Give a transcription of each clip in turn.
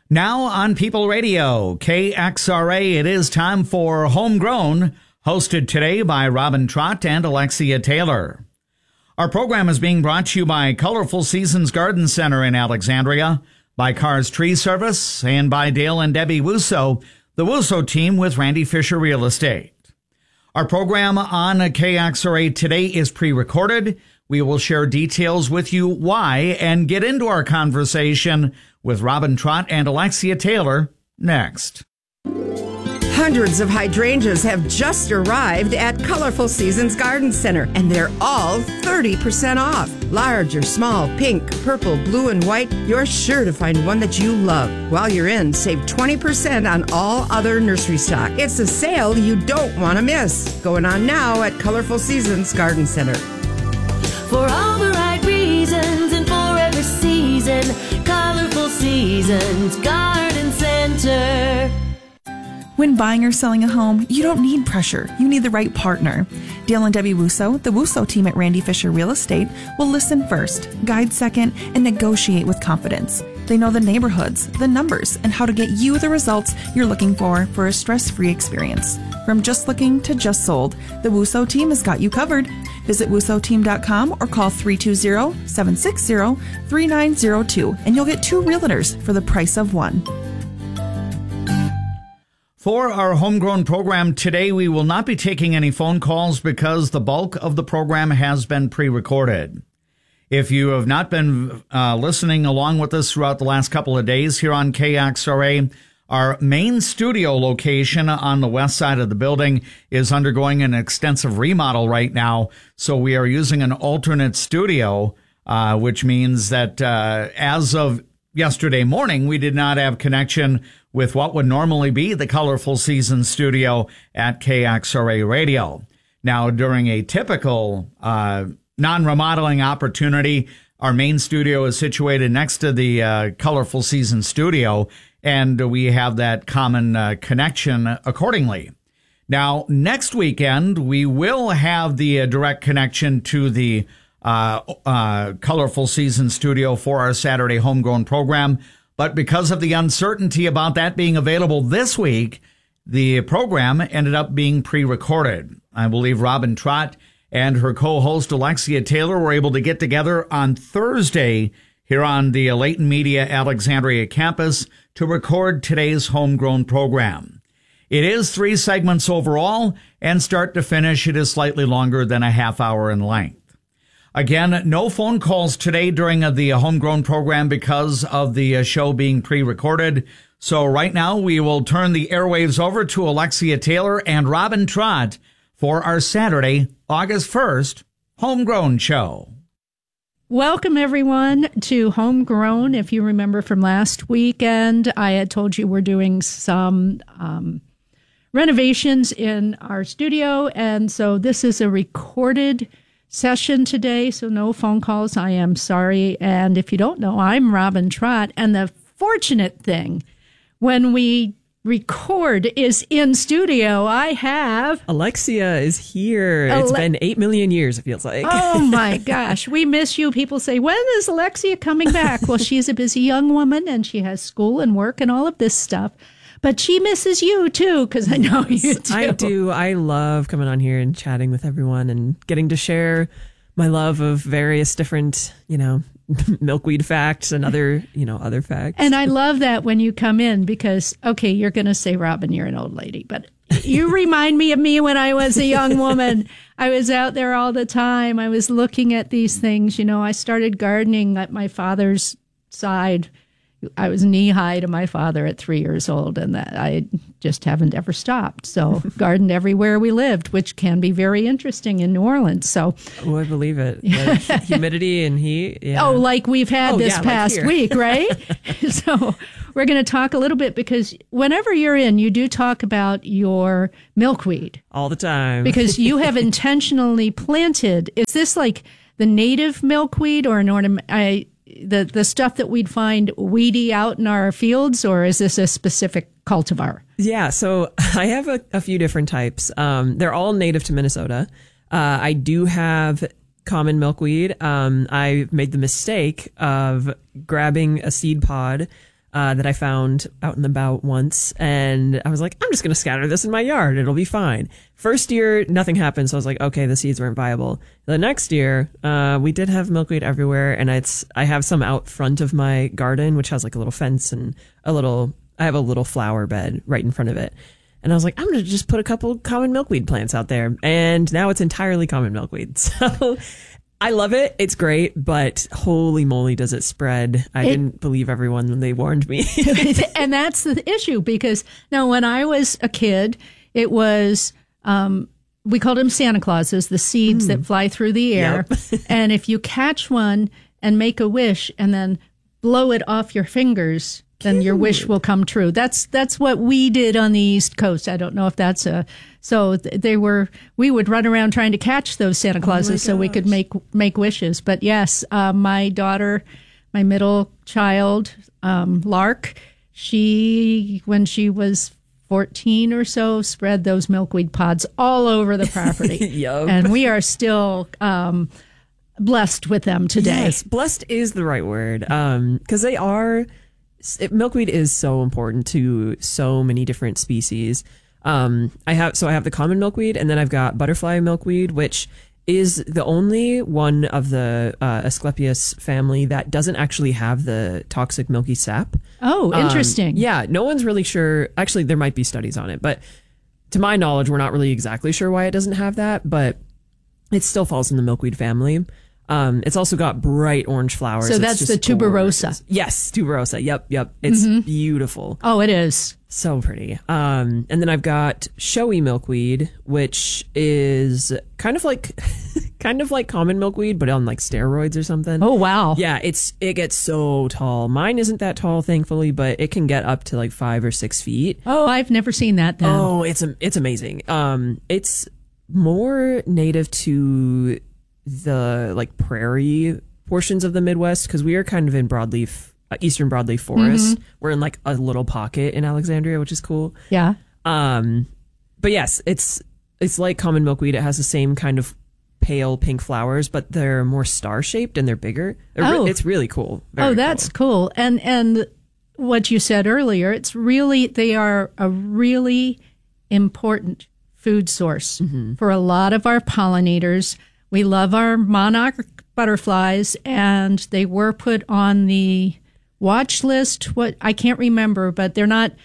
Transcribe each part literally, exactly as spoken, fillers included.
Now on People Radio, K X R A, it is time for Homegrown, hosted today by Robin Trott and Alexia Taylor. Our program is being brought to you by Colorful Seasons Garden Center in Alexandria, by Cars Tree Service, and by Dale and Debbie Wusso, the Wusso team with Randy Fisher Real Estate. Our program on K X R A today is pre-recorded. We will share details with you why and get into our conversation with Robin Trott and Alexia Taylor next. Hundreds of hydrangeas have just arrived at Colorful Seasons Garden Center, and they're all thirty percent off. Large or small, pink, purple, blue, and white, you're sure to find one that you love. While you're in, save twenty percent on all other nursery stock. It's a sale you don't want to miss. Going on now at Colorful Seasons Garden Center. For all the right reasons and for every season, Colorful Seasons Garden Center. When buying or selling a home, you don't need pressure. You need the right partner. Dale and Debbie Wusso, the Wusso team at Randy Fisher Real Estate, will listen first, guide second, and negotiate with confidence. They know the neighborhoods, the numbers, and how to get you the results you're looking for for a stress-free experience. From just looking to just sold, the Wusso team has got you covered. Visit wusso team dot com or call three two zero, seven six zero, three nine zero two, and you'll get two realtors for the price of one. For our Homegrown program today, we will not be taking any phone calls because the bulk of the program has been pre-recorded. If you have not been uh, listening along with us throughout the last couple of days here on K X R A, our main studio location on the west side of the building is undergoing an extensive remodel right now. So we are using an alternate studio, uh, which means that uh, as of yesterday morning, we did not have connection with what would normally be the Colorful Seasons studio at K X R A Radio. Now, during a typical uh, non-remodeling opportunity, our main studio is situated next to the uh, Colorful Seasons studio, and we have that common uh, connection accordingly. Now, next weekend, we will have the uh, direct connection to the uh, uh, Colorful Seasons studio for our Saturday Homegrown program. But because of the uncertainty about that being available this week, the program ended up being pre-recorded. I believe Robin Trott and her co-host Alexia Taylor were able to get together on Thursday here on the Layton Media Alexandria campus to record today's Homegrown program. It is three segments overall, and start to finish, it is slightly longer than a half hour in length. Again, no phone calls today during the Homegrown program because of the show being pre-recorded. So right now, we will turn the airwaves over to Alexia Taylor and Robin Trott for our Saturday, August first, Homegrown show. Welcome, everyone, to Homegrown. If you remember from last weekend, I had told you we're doing some um, renovations in our studio, and so this is a recorded session today, so no phone calls. I am sorry. And if you don't know, I'm Robin Trott, and the fortunate thing when we record is in studio. I have Alexia is here. Ale- it's been eight million years, it feels like. Oh my gosh, we miss you. People say, when is Alexia coming back? Well, she's a busy young woman and she has school and work and all of this stuff. But she misses you too, because I know you do. I do. I love coming on here and chatting with everyone and getting to share my love of various different, you know, milkweed facts and other, you know, other facts. And I love that when you come in because, okay, you're going to say, Robin, you're an old lady, but you remind me of me when I was a young woman. I was out there all the time. I was looking at these things. You know, I started gardening at my father's side. I was knee high to my father at three years old, and that I just haven't ever stopped. So gardened everywhere we lived, which can be very interesting in New Orleans. So, oh, I believe it. Like humidity and heat. Yeah. Oh, like we've had oh, this yeah, past like week, right? So we're going to talk a little bit because whenever you're in, you do talk about your milkweed all the time because you have intentionally planted. Is this like the native milkweed or an ornament? I. The the stuff that we'd find weedy out in our fields, or is this a specific cultivar? Yeah, so I have a, a few different types. Um, they're all native to Minnesota. Uh, I do have common milkweed. Um, I made the mistake of grabbing a seed pod uh, that I found out and about once. And I was like, I'm just going to scatter this in my yard. It'll be fine. First year, nothing happened. So I was like, okay, the seeds weren't viable. The next year, uh, we did have milkweed everywhere. And it's I have some out front of my garden, which has like a little fence and a little, I have a little flower bed right in front of it. And I was like, I'm going to just put a couple common milkweed plants out there. And now it's entirely common milkweed. So I love it. It's great, but holy moly, does it spread. I It- didn't believe everyone when they warned me. And that's the issue, because now when I was a kid, it was, um, we called them Santa Clauses, the seeds that fly through the air. And if you catch one and make a wish and then blow it off your fingers, then your wish will come true. That's that's what we did on the East Coast. I don't know if that's a so th- they were we would run around trying to catch those Santa Clauses so we could make make wishes. But yes, uh, my daughter, my middle child, um, Lark, she when she was fourteen or so, spread those milkweed pods all over the property. Yup. And we are still um, blessed with them today. Yes, blessed is the right word. Um, because they are, it, milkweed is so important to so many different species. Um, I have, so I have the common milkweed, and then I've got butterfly milkweed, which is the only one of the uh, Asclepias family that doesn't actually have the toxic milky sap. Oh, interesting. Um, yeah, no one's really sure. Actually, there might be studies on it, but to my knowledge, we're not really exactly sure why it doesn't have that, but it still falls in the milkweed family. Um, it's also got bright orange flowers. So It's that's just the tuberosa. gorgeous. Yes, tuberosa. Yep, yep. It's beautiful. Oh, it is. So pretty. Um, and then I've got showy milkweed, which is kind of like kind of like common milkweed, but on like steroids or something. Oh, wow. Yeah, it's it gets so tall. Mine isn't that tall, thankfully, but it can get up to like five or six feet. Oh, I've never seen that then. Oh, it's am- it's amazing. Um, it's more native to the like prairie portions of the Midwest, because we are kind of in broadleaf, uh, eastern broadleaf forest. We're in like a little pocket in Alexandria, which is cool. Yeah. Um, but yes, it's it's like common milkweed. It has the same kind of pale pink flowers, but they're more star shaped and they're bigger. They're re- Oh. it's really cool. Very Oh, that's cool. cool. And and what you said earlier, it's really they are a really important food source for a lot of our pollinators. We love our monarch butterflies, and they were put on the watch list. What I can't remember, but they're not.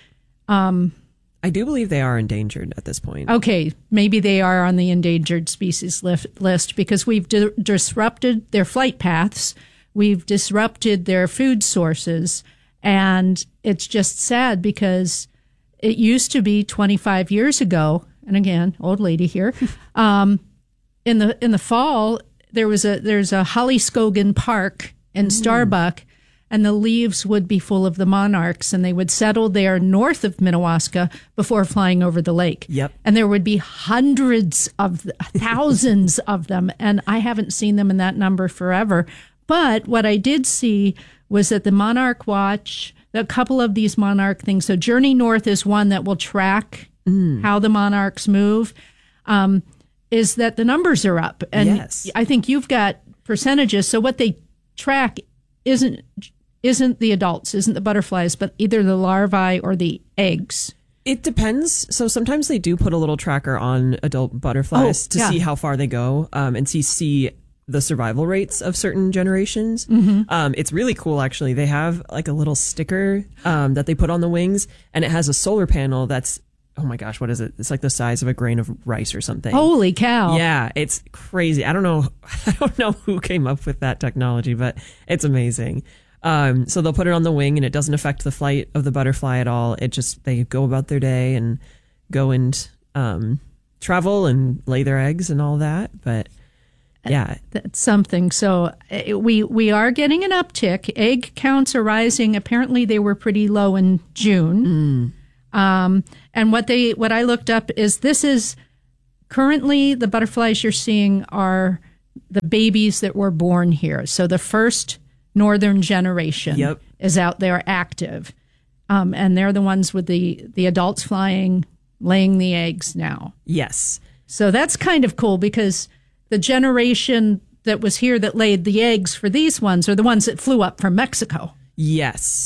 I do believe they are endangered at this point. Okay, maybe they are on the endangered species list, list because we've di- disrupted their flight paths, we've disrupted their food sources, and it's just sad because it used to be twenty-five years ago, and again, old lady here, um, in the in the fall there was a there's a Hollyskogan Park in Starbuck. And the leaves would be full of the monarchs, and they would settle there north of Minnewaska before flying over the lake. Yep. And there would be hundreds of, thousands of them, and I haven't seen them in that number forever. But what I did see was that the Monarch Watch, a couple of these monarch things, so Journey North is one that will track how the monarchs move, um, is that the numbers are up. And Yes. I think you've got percentages. So what they track isn't isn't the adults, isn't the butterflies, but either the larvae or the eggs. It depends. So sometimes they do put a little tracker on adult butterflies Oh, to yeah. see how far they go, um, and see see the survival rates of certain generations. Mm-hmm. Um, it's really cool, actually. They have like a little sticker um, that they put on the wings, and it has a solar panel that's, oh my gosh, what is it? It's like the size of a grain of rice or something. Holy cow. Yeah, it's crazy. I don't know. I don't know who came up with that technology, but it's amazing. Um, so they'll put it on the wing, and it doesn't affect the flight of the butterfly at all. It just, they go about their day and go and um, travel and lay their eggs and all that. But yeah, That's something. So uh, we we are getting an uptick. Egg counts are rising. Apparently, they were pretty low in June. Um, and what they what I looked up is this is currently the butterflies you're seeing are the babies that were born here. So the first northern generation Yep. is out there active, um, and they're the ones with the the adults flying, laying the eggs now. yes. So that's kind of cool because the generation that was here that laid the eggs for these ones are the ones that flew up from Mexico. Yes.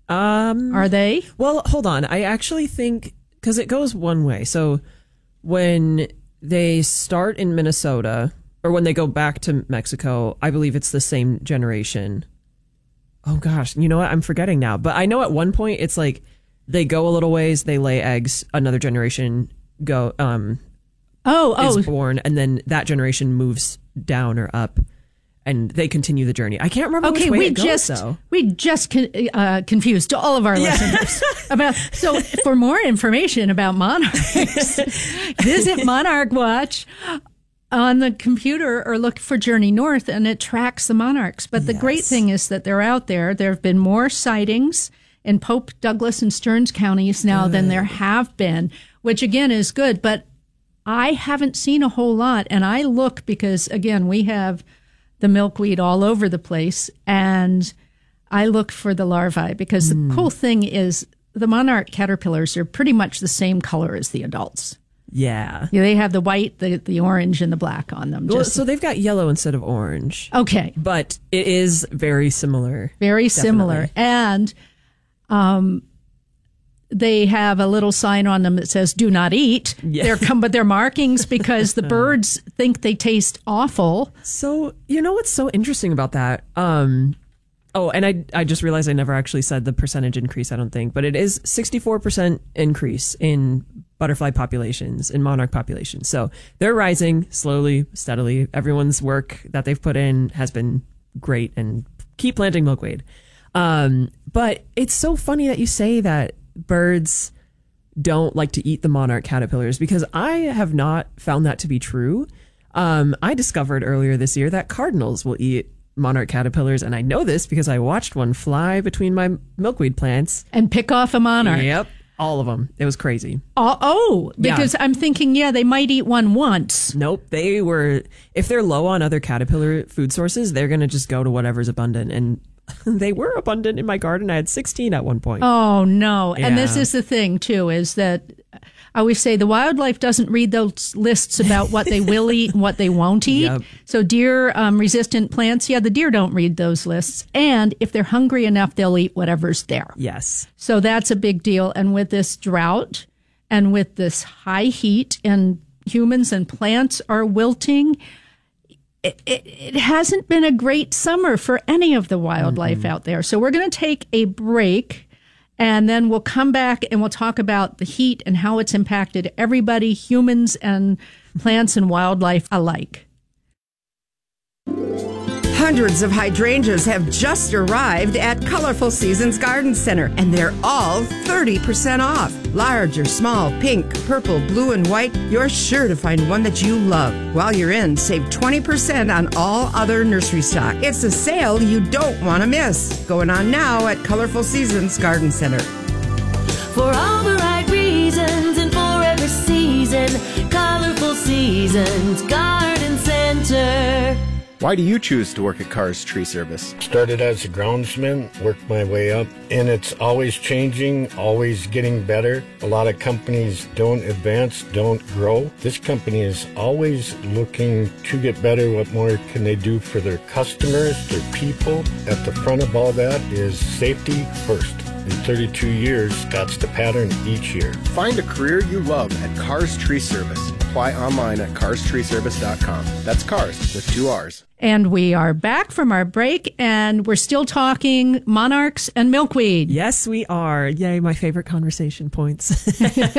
Um, Are they? Well, hold on. I actually think, because it goes one way. So when they start in Minnesota, or when they go back to Mexico, I believe it's the same generation. Oh gosh, you know what? I'm forgetting now. But I know at one point it's like they go a little ways, they lay eggs, another generation go um Oh, is oh, born, and then that generation moves down or up, and they continue the journey. I can't remember okay. which way We it goes, just though. we just con- uh, confused all of our listeners about. So, for more information about monarchs, visit Monarch Watch on the computer or look for Journey North, and it tracks the monarchs. But the Yes. great thing is that they're out there. There have been more sightings in Pope, Douglas, and Stearns counties now good. than there have been, which again is good. But I haven't seen a whole lot, and I look because, again, we have the milkweed all over the place, and I look for the larvae because mm. the cool thing is the monarch caterpillars are pretty much the same color as the adults. Yeah. Yeah, they have the white, the, the orange, and the black on them. Well, Just, so they've got yellow instead of orange. okay. But it is very similar. Very Definitely. similar. And um, they have a little sign on them that says "Do not eat." Yeah. They're come, but they're markings because the birds think they taste awful. So you know what's so interesting about that? Um, oh, and I I just realized I never actually said the percentage increase. I don't think, but it is sixty-four percent increase in butterfly populations, in monarch populations. So they're rising slowly, steadily. Everyone's work that they've put in has been great, and keep planting milkweed. Um, but it's so funny that you say that birds don't like to eat the monarch caterpillars, because I have not found that to be true. Um, I discovered earlier this year that cardinals will eat monarch caterpillars, and I know this because I watched one fly between my milkweed plants. And pick off a monarch. Yep, all of them. It was crazy. Oh, oh because Yeah. I'm thinking, yeah, they might eat one once. Nope, they were, if they're low on other caterpillar food sources, they're going to just go to whatever's abundant, and they were abundant in my garden. I had sixteen at one point. Oh, no. And this Yeah. is the thing, too, is that I always say the wildlife doesn't read those lists about what they will eat and what they won't eat. Yep. So deer um, resistant plants, yeah, the deer don't read those lists. And if they're hungry enough, they'll eat whatever's there. Yes. So that's a big deal. And with this drought and with this high heat, and humans and plants are wilting, It, it, it hasn't been a great summer for any of the wildlife mm-hmm. out there. So we're going to take a break, and then we'll come back and we'll talk about the heat and how it's impacted everybody, humans and plants and wildlife alike. Hundreds of hydrangeas have just arrived at Colorful Seasons Garden Center, and they're all thirty percent off. Large or small, pink, purple, blue, and white, you're sure to find one that you love. While you're in, save twenty percent on all other nursery stock. It's a sale you don't want to miss. Going on now at Colorful Seasons Garden Center. For all the right reasons and for every season, Colorful Seasons Garden Center. Why do you choose to work at Cars Tree Service? Started as a groundsman, worked my way up, and it's always changing, always getting better. A lot of companies don't advance, don't grow. This company is always looking to get better. What more can they do for their customers, their people? At the front of all that is safety first. In thirty-two years, that's the pattern each year. Find a career you love at Cars Tree Service. Apply online at cars tree service dot com. That's cars with two R's. And we are back from our break, and we're still talking monarchs and milkweed. Yes, we are. Yay, my favorite conversation points.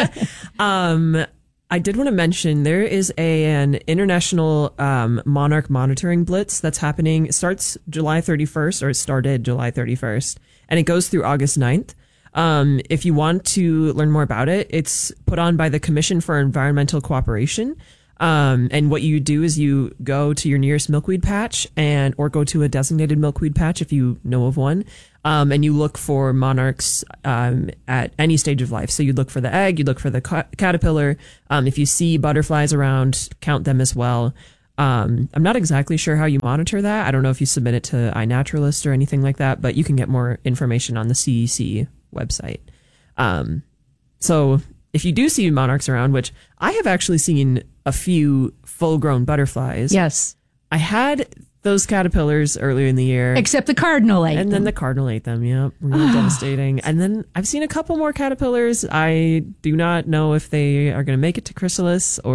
um, I did want to mention there is a, an international um, monarch monitoring blitz that's happening. It starts July thirty-first, or it started July thirty-first, and it goes through August ninth. Um, if you want to learn more about it, it's put on by the Commission for Environmental Cooperation. Um, and what you do is you go to your nearest milkweed patch, and or go to a designated milkweed patch if you know of one, um, and you look for monarchs um, at any stage of life. So you look for the egg, you look for the ca- caterpillar. Um, if you see butterflies around, count them as well. Um, I'm not exactly sure how you monitor that. I don't know if you submit it to iNaturalist or anything like that, but you can get more information on the C E C website. Um, so if you do see monarchs around, which I have actually seen a few full-grown butterflies. Yes. I had those caterpillars earlier in the year. Except the cardinal ate And then them. the cardinal ate them, yeah. Really devastating. And then I've seen a couple more caterpillars. I do not know if they are going to make it to chrysalis or